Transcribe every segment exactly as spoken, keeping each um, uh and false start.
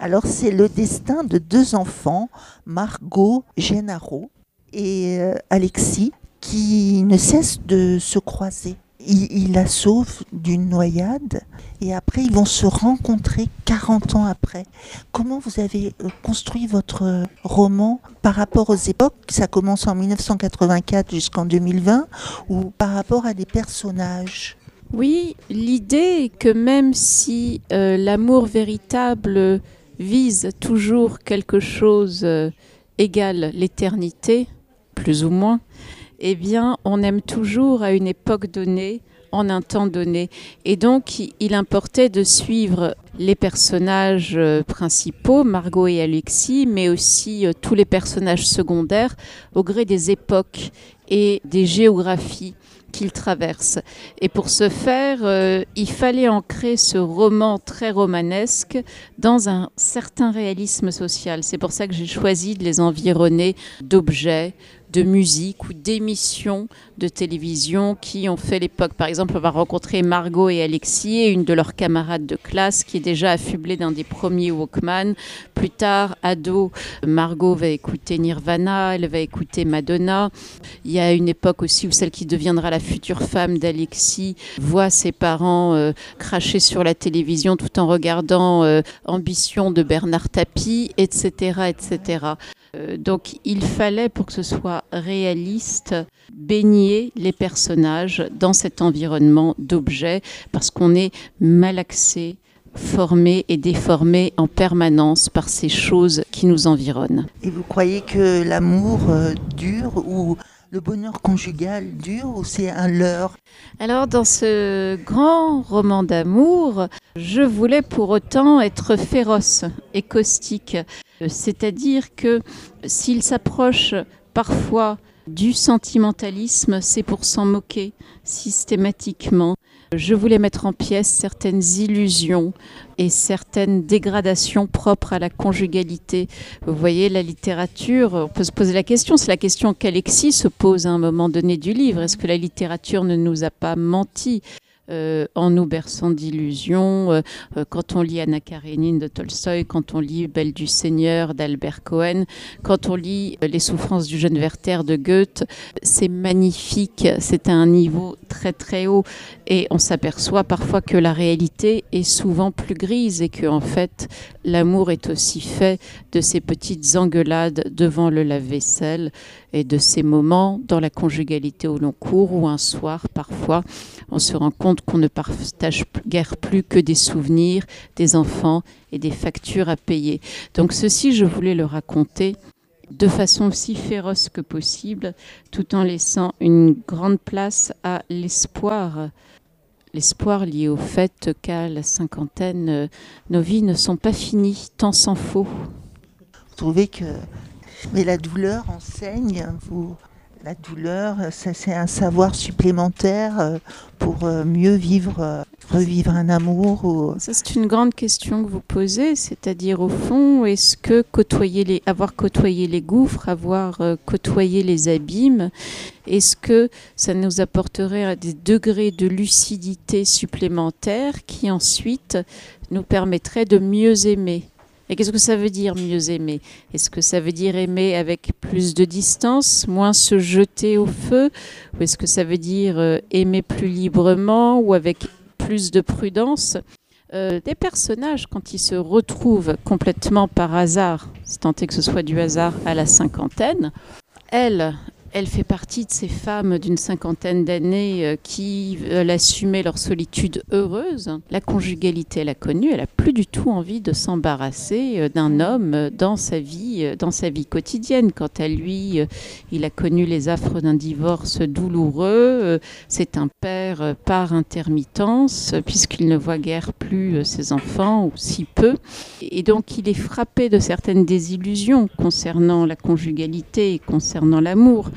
Alors c'est le destin de deux enfants, Margot Gennaro et euh, Alexis, qui ne cessent de se croiser. Il, il la sauve d'une noyade et après ils vont se rencontrer quarante ans après. Comment vous avez euh, construit votre euh, roman par rapport aux époques? Ça commence en dix-neuf cent quatre-vingt-quatre jusqu'en deux mille vingt, ou par rapport à des personnages? Oui, l'idée est que même si euh, l'amour véritable vise toujours quelque chose euh, égal l'éternité, plus ou moins, eh bien, on aime toujours à une époque donnée, en un temps donné. Et donc, il importait de suivre les personnages principaux, Margot et Alexis, mais aussi euh, tous les personnages secondaires, au gré des époques et des géographies qu'ils traversent. Et pour ce faire, euh, il fallait ancrer ce roman très romanesque dans un certain réalisme social. C'est pour ça que j'ai choisi de les environner d'objets, de musique ou d'émissions de télévision qui ont fait l'époque. Par exemple, on va rencontrer Margot et Alexis et une de leurs camarades de classe qui est déjà affublée d'un des premiers Walkman. Plus tard, ado, Margot va écouter Nirvana, elle va écouter Madonna. Il y a une époque aussi où celle qui deviendra la future femme d'Alexis voit ses parents euh, cracher sur la télévision tout en regardant euh, Ambition de Bernard Tapie, et cetera, et cetera. Donc il fallait, pour que ce soit réaliste, baigner les personnages dans cet environnement d'objets, parce qu'on est malaxé, formé et déformé en permanence par ces choses qui nous environnent. Et vous croyez que l'amour euh, dure, ou le bonheur conjugal dure, ou c'est un leurre? Alors dans ce grand roman d'amour, je voulais pour autant être féroce et caustique. C'est-à-dire que s'il s'approche parfois du sentimentalisme, c'est pour s'en moquer systématiquement. Je voulais mettre en pièces certaines illusions et certaines dégradations propres à la conjugalité. Vous voyez, la littérature, on peut se poser la question, c'est la question qu'Alexis se pose à un moment donné du livre. Est-ce que la littérature ne nous a pas menti ? Euh, en nous berçant d'illusions, euh, euh, quand on lit Anna Karénine de Tolstoï, quand on lit Belle du Seigneur d'Albert Cohen, quand on lit euh, Les souffrances du jeune Werther de Goethe, c'est magnifique, c'est à un niveau très très haut et on s'aperçoit parfois que la réalité est souvent plus grise et que en fait l'amour est aussi fait de ces petites engueulades devant le lave-vaisselle et de ces moments dans la conjugalité au long cours où un soir parfois on se rend compte qu'on ne partage guère plus que des souvenirs, des enfants et des factures à payer. Donc ceci, je voulais le raconter de façon aussi féroce que possible, tout en laissant une grande place à l'espoir. L'espoir lié au fait qu'à la cinquantaine, nos vies ne sont pas finies, tant s'en faut. Vous trouvez que mais la douleur enseigne, vous... La douleur, ça, c'est un savoir supplémentaire pour mieux vivre, revivre un amour ou... Ça, c'est une grande question que vous posez, c'est-à-dire au fond, est-ce que côtoyer les, avoir côtoyé les gouffres, avoir euh, côtoyé les abîmes, est-ce que ça nous apporterait des degrés de lucidité supplémentaires qui ensuite nous permettraient de mieux aimer ? Et qu'est-ce que ça veut dire mieux aimer ? Est-ce que ça veut dire aimer avec plus de distance, moins se jeter au feu ? Ou est-ce que ça veut dire euh, aimer plus librement ou avec plus de prudence ? euh, Des personnages, quand ils se retrouvent complètement par hasard, c'est tenté que ce soit du hasard à la cinquantaine, elles... Elle fait partie de ces femmes d'une cinquantaine d'années qui veulent assumer leur solitude heureuse. La conjugalité, elle a connu, elle n'a plus du tout envie de s'embarrasser d'un homme dans sa vie, dans sa vie quotidienne. Quant à lui, il a connu les affres d'un divorce douloureux. C'est un père par intermittence, puisqu'il ne voit guère plus ses enfants, ou si peu. Et donc, il est frappé de certaines désillusions concernant la conjugalité et concernant l'amour.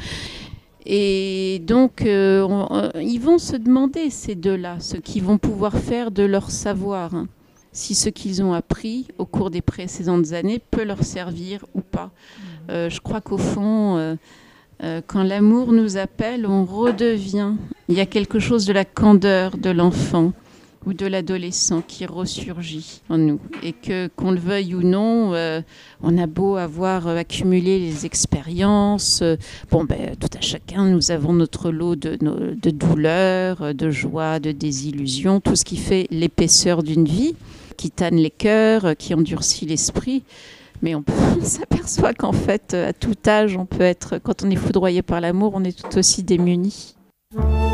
Et donc, euh, on, euh, ils vont se demander, ces deux-là, ce qu'ils vont pouvoir faire de leur savoir, hein, si ce qu'ils ont appris au cours des précédentes années peut leur servir ou pas. Euh, je crois qu'au fond, euh, euh, quand l'amour nous appelle, on redevient. Il y a quelque chose de la candeur de l'enfant ou de l'adolescent qui ressurgit en nous. Et que, qu'on le veuille ou non, euh, on a beau avoir accumulé les expériences, euh, bon, ben, tout à chacun, nous avons notre lot de, de douleurs, de joie, de désillusions, tout ce qui fait l'épaisseur d'une vie, qui tanne les cœurs, qui endurcit l'esprit. Mais on, peut, on s'aperçoit qu'en fait, à tout âge, on peut être, quand on est foudroyé par l'amour, on est tout aussi démuni.